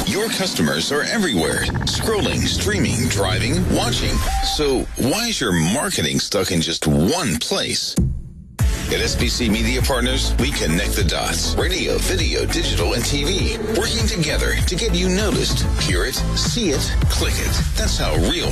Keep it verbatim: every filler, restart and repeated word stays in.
Your customers are everywhere. Scrolling, streaming, driving, watching. So why is your marketing stuck in just one place? At S B C Media Partners, we connect the dots. Radio, video, digital, and T V. Working together to get you noticed. Hear it, see it, click it. That's how real